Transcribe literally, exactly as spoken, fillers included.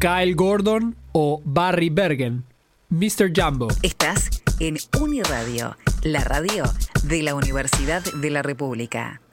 Kyle Gordon o Barry Bergen, mister Jumbo. Estás en Uniradio, la radio de la Universidad de la República.